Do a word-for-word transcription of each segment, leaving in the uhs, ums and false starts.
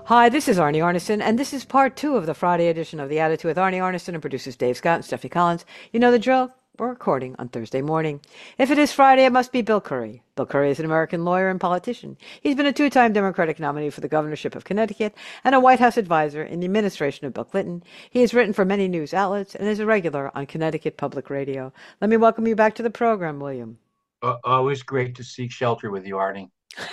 Hi, this is Arnie Arneson, and this is part two of the Friday edition of The Attitude with Arnie Arneson and producers Dave Scott and Stephanie Collins. You know the drill. We're recording on Thursday morning. If it is Friday, it must be Bill Curry. Bill Curry is an American lawyer and politician. He's been a two-time Democratic nominee for the governorship of Connecticut and a White House advisor in the administration of Bill Clinton. He has written for many news outlets and is a regular on Connecticut Public Radio. Let me welcome you back to the program, William. Uh, always great to seek shelter with you, Arnie.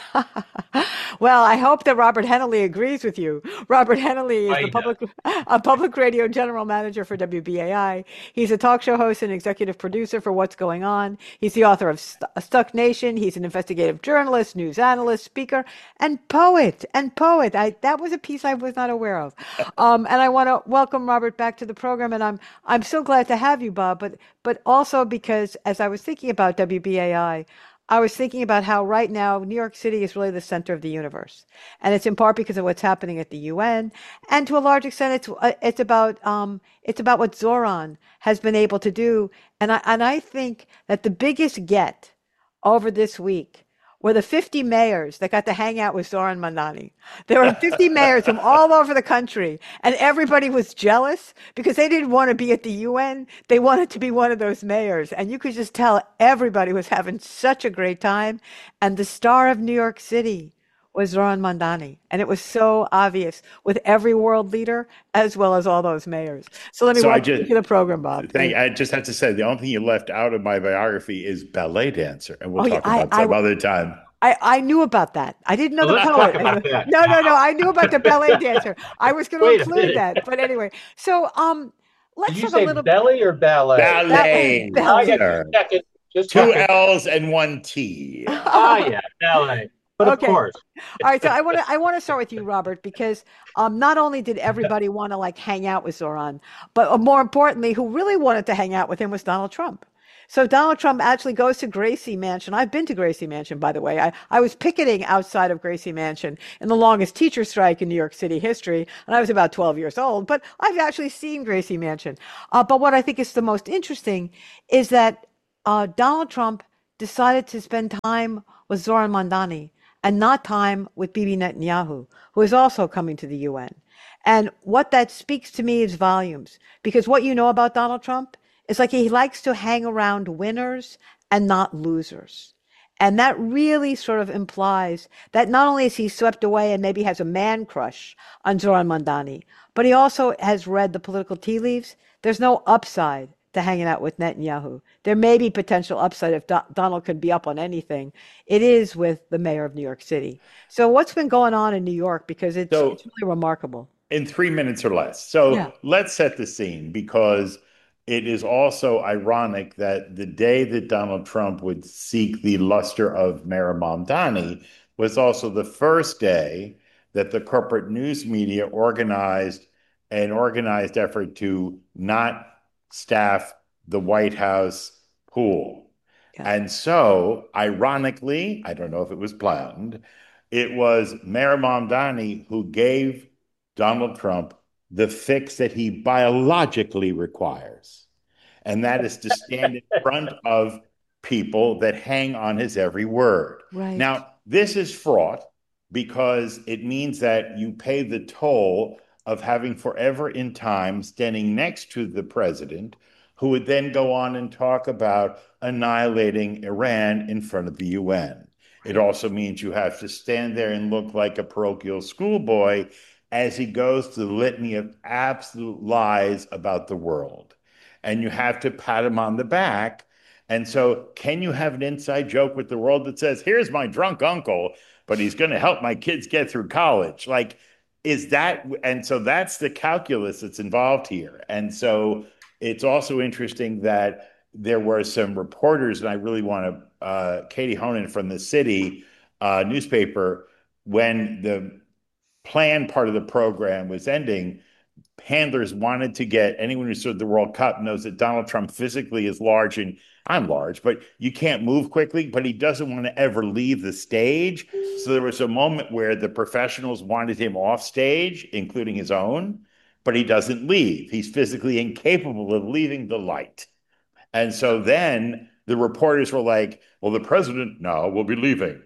Well, I hope that Robert Hennelly agrees with you. Robert Hennelly is the I know. public a public radio general manager for W B A I. He's a talk show host and executive producer for What's Going On. He's the author of St- Stuck Nation. He's an investigative journalist, news analyst, speaker, and poet. And poet. I, that was a piece I was not aware of. Um, and I want to welcome Robert back to the program. And I'm I'm so glad to have you, Bob. But but also because as I was thinking about W B A I. I was thinking about how right now New York City is really the center of the universe, and it's in part because of what's happening at the U N, and to a large extent, it's uh, it's about um, it's about what Zoran has been able to do, and I and I think that the biggest get over this week were the fifty mayors that got to hang out with Zoran Mandani. There were fifty mayors from all over the country, and everybody was jealous because they didn't want to be at the U N. They wanted to be one of those mayors. And you could just tell everybody was having such a great time. And the star of New York City was Zoran Mandani. And it was so obvious with every world leader as well as all those mayors. So let me So I welcome you just to the program, Bob. think Thank I just have to say the only thing you left out of my biography is ballet dancer, and we'll Oh, yeah, talk I, about I, some other time. I, I knew about that. I didn't know Well, the let's poet. talk about that No, no, no. now. I knew about the ballet dancer. I was going to Wait a include minute. that. But anyway, so um, Did let's you talk a say little belly or ballet? ballet, Ballet I got ballet. just dancer, checking. Just two checking. L's and one T. Ah, yeah, ballet. But of Okay. course, All right. So I want to I want to start with you, Robert, because um, not only did everybody want to like hang out with Zoran, but uh, more importantly, who really wanted to hang out with him was Donald Trump. So Donald Trump actually goes to Gracie Mansion. I've been to Gracie Mansion, by the way. I, I was picketing outside of Gracie Mansion in the longest teacher strike in New York City history, and I was about twelve years old, but I've actually seen Gracie Mansion. Uh, but what I think is the most interesting is that uh, Donald Trump decided to spend time with Zoran Mandani and not time with Bibi Netanyahu, who is also coming to the U N. And what that speaks to me is volumes, because what you know about Donald Trump is like he likes to hang around winners and not losers. And that really sort of implies that not only is he swept away and maybe has a man crush on Zoran Mandani, but he also has read the political tea leaves. There's no upside to hanging out with Netanyahu. There may be potential upside if Do- Donald could be up on anything. It is with the mayor of New York City. So what's been going on in New York? Because it's So it's really remarkable. in three minutes or less. Yeah. So let's set the scene because it is also ironic that the day that Donald Trump would seek the luster of Mayor Mamdani was also the first day that the corporate news media organized an organized effort to not staff the White House pool. Yeah. And so, ironically, I don't know if it was planned, it was Mayor Mamdani who gave Donald Trump the fix that he biologically requires. And that is to stand in front of people that hang on his every word. Right. Now, this is fraught because it means that you pay the toll of having forever in time standing next to the president, who would then go on and talk about annihilating Iran in front of the U N. It Right. also means you have to stand there and look like a parochial schoolboy as he goes through the litany of absolute lies about the world. And you have to pat him on the back. And so, can you have an inside joke with the world that says, here's my drunk uncle, but he's going to help my kids get through college? Like, is that, and so that's the calculus that's involved here. And so, it's also interesting that there were some reporters, and I really want to, uh, Katie Honan from the City uh, newspaper, when the planned part of the program was ending, handlers wanted to get anyone who saw the World Cup knows that Donald Trump physically is large and I'm large, but you can't move quickly, but he doesn't want to ever leave the stage. So there was a moment where the professionals wanted him off stage, including his own, but he doesn't leave. He's physically incapable of leaving the light. And so then the reporters were like, well, the president now will be leaving.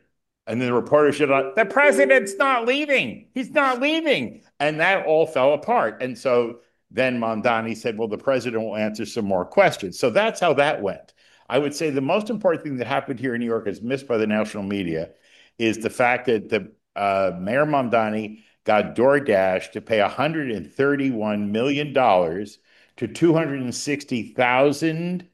And then the reporter shut up, the president's not leaving. He's not leaving. And that all fell apart. And so then Mamdani said, well, the president will answer some more questions. So that's how that went. I would say the most important thing that happened here in New York is missed by the national media is the fact that the uh, Mayor Mamdani got DoorDash to pay one hundred thirty-one million dollars to two hundred sixty thousand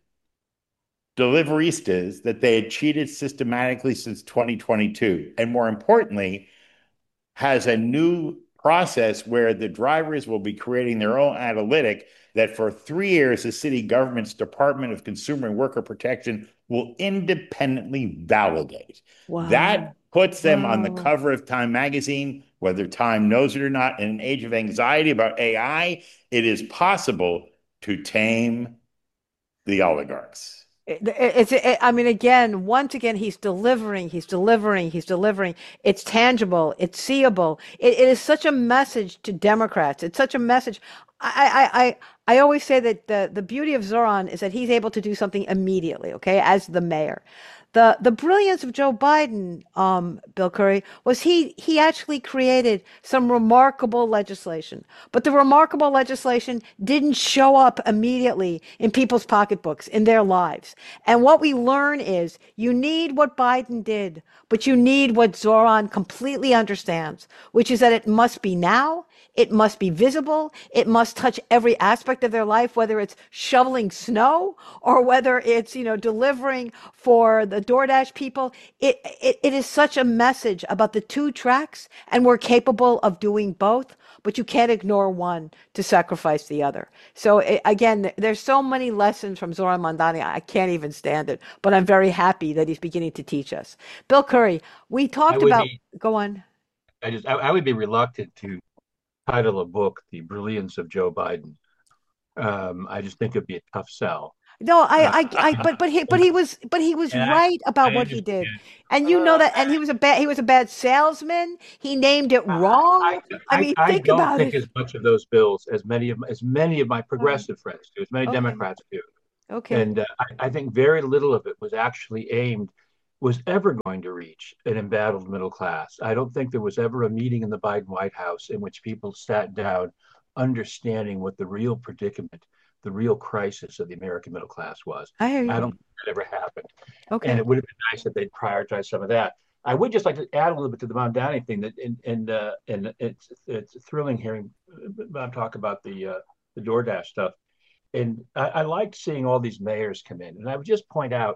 deliveristas that they had cheated systematically since twenty twenty-two. And more importantly, has a new process where the drivers will be creating their own analytic that for three years, the city government's Department of Consumer and Worker Protection will independently validate. Wow. That puts them wow. on the cover of Time magazine, whether Time knows it or not. In an age of anxiety about A I, it is possible to tame the oligarchs. It's, it, I mean, again, once again, he's delivering, he's delivering, he's delivering. It's tangible, it's seeable. It, it is such a message to Democrats. It's such a message. I, I, I, I always say that the, the beauty of Zoran is that he's able to do something immediately, okay, as the mayor. The the brilliance of Joe Biden, um, Bill Curry, was he he actually created some remarkable legislation. But the remarkable legislation didn't show up immediately in people's pocketbooks, in their lives. And what we learn is you need what Biden did, but you need what Zoran completely understands, which is that it must be now. It must be visible. It must touch every aspect of their life, whether it's shoveling snow or whether it's, you know, delivering for the DoorDash people. It, it, it is such a message about the two tracks, and we're capable of doing both, but you can't ignore one to sacrifice the other. So it, again, there's so many lessons from Zoran Mamdani. I can't even stand it, but I'm very happy that he's beginning to teach us. Bill Curry, we talked about, be, go on. I just, I, I would be reluctant to title a book "The Brilliance of Joe Biden." Um, I just think it'd be a tough sell. No, I, I, I, but, but he, but he was, but he was right I, about I what he did, and you know that. And he was a bad, he was a bad salesman. He named it wrong. I, I, I mean, I, think I don't about think it. as much of those bills as many of as many of my progressive right. friends do, as many okay. Democrats do. Okay. And uh, I, I think very little of it was actually aimed, was ever going to reach an embattled middle class. I don't think there was ever a meeting in the Biden White House in which people sat down understanding what the real predicament, the real crisis of the American middle class was. I, I don't think that ever happened. Okay. And it would have been nice if they'd prioritize some of that. I would just like to add a little bit to the Mamdani thing, that and and, uh, and it's it's thrilling hearing Bob talk about the uh, the DoorDash stuff. And I, I liked seeing all these mayors come in. And I would just point out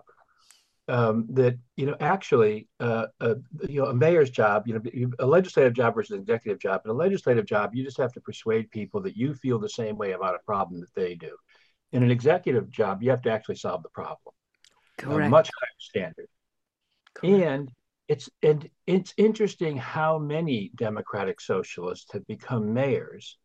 Um, that, you know, actually, uh, uh, you know, a mayor's job, you know, a legislative job versus an executive job. In a legislative job, you just have to persuade people that you feel the same way about a problem that they do. In an executive job, you have to actually solve the problem. Correct. A much higher standard. Correct. And it's and it's interesting how many Democratic socialists have become mayors,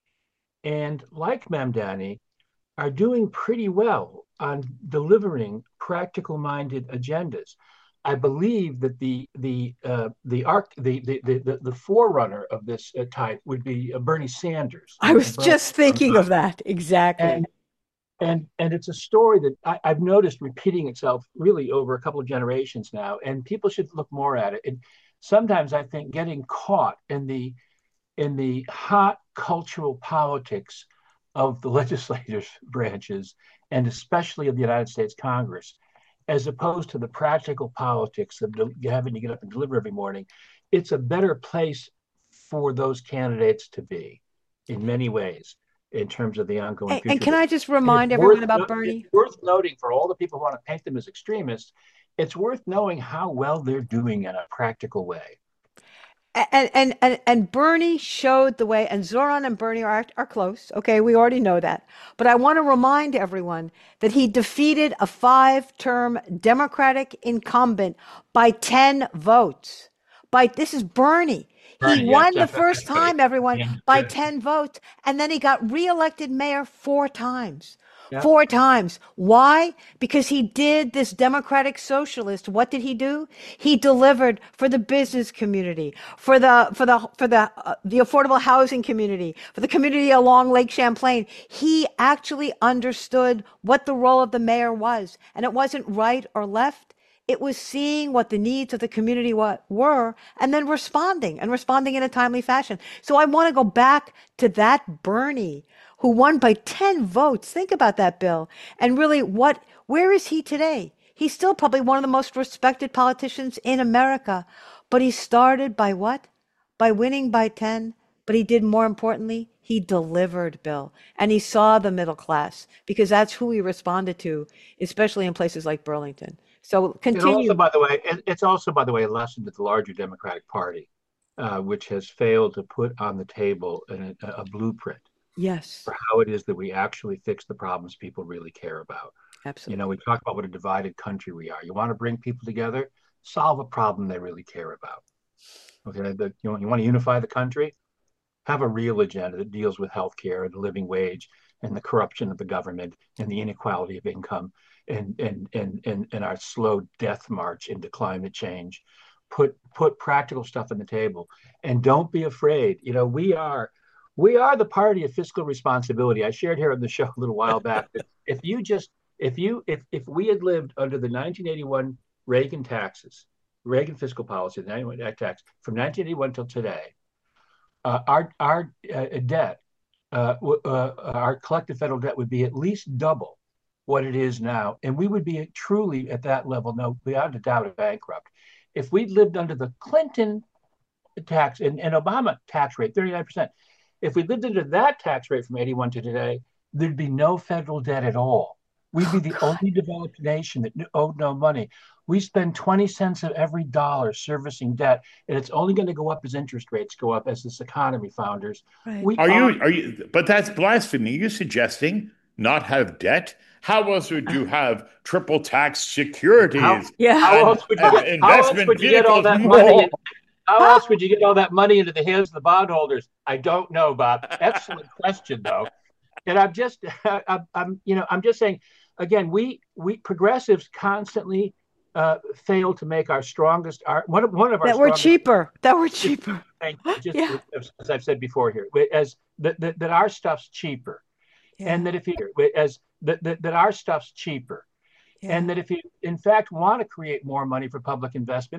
and like Mamdani, are doing pretty well on delivering practical-minded agendas. I believe that the the uh, the arc the, the the the forerunner of this uh, type would be uh, Bernie Sanders. I was Bernie, just thinking of that exactly. And and, and it's a story that I, I've noticed repeating itself really over a couple of generations now, and people should look more at it. And sometimes I think getting caught in the in the hot cultural politics of the legislative branches, and especially of the United States Congress, as opposed to the practical politics of de- having to get up and deliver every morning, it's a better place for those candidates to be in many ways in terms of the ongoing and, future. And can I just remind everyone worth, about Bernie? It's worth noting for all the people who want to paint them as extremists, it's worth knowing how well they're doing in a practical way. And, and and and Bernie showed the way, and Zoran and Bernie are are close. Okay, we already know that. But I want to remind everyone that he defeated a five-term Democratic incumbent by ten votes. By this is Bernie. Bernie he won yes, the first time, everyone, yeah, by yeah. ten votes, and then he got reelected mayor four times. Yep. Four times. Why? Because he did this democratic socialist. What did he do? He delivered for the business community, for the for the for the uh, the affordable housing community, for the community along Lake Champlain. He actually understood what the role of the mayor was, and it wasn't right or left. It was seeing what the needs of the community what were and then responding and responding in a timely fashion. So I want to go back to that Bernie who won by ten votes. Think about that, Bill. And really what where is he today? He's still probably one of the most respected politicians in America, but he started by what? By winning by ten, but he did more importantly, he delivered, Bill. And he saw the middle class because that's who he responded to, especially in places like Burlington. So It also, continue. by the way, it, it's also, by the way, a lesson to the larger Democratic Party, uh, which has failed to put on the table an, a, a blueprint Yes, for how it is that we actually fix the problems people really care about. You know, absolutely. we talk about what a divided country we are. You want to bring people together, solve a problem they really care about. Okay, the, you, know, you want to unify the country, have a real agenda that deals with healthcare and the living wage and the corruption of the government and the inequality of income and and and and, and our slow death march into climate change. Put put practical stuff on the table and don't be afraid. You know, we are we are the party of fiscal responsibility. I shared here on the show a little while back that if you just if you if if we had lived under the nineteen eighty-one Reagan taxes, Reagan fiscal policy, the ninety-one tax from nineteen eighty-one till today, uh, our our uh, debt, uh, uh, our collective federal debt would be at least double what it is now, and we would be truly at that level, no, beyond a doubt, a bankrupt. If we'd lived under the Clinton tax and, and Obama tax rate, thirty-nine percent, if we lived under that tax rate from eighty-one to today, there'd be no federal debt at all. We'd be Oh, the God. only developed nation that owed no money. We spend twenty cents of every dollar servicing debt, and it's only going to go up as interest rates go up, as this economy founders. Right. We Are are. you, are you, but that's blasphemy. Are you suggesting not have debt? How else would you have triple tax How securities Yeah. how and, else would you and get? How else investment would you get all vehicles that money? more? And how else would you get all that money into the hands of the bondholders? I don't know, Bob. Excellent question, though. And I'm just, I'm, I'm, you know, I'm just saying, again, we we progressives constantly uh, fail to make our strongest, our one of one of our That we're strongest, cheaper. That we're cheaper. just Yeah. as I've said before here, as that, that, that our stuff's cheaper, Yeah. and that if you as that, that, that our stuff's cheaper, Yeah. and that if you in fact want to create more money for public investment,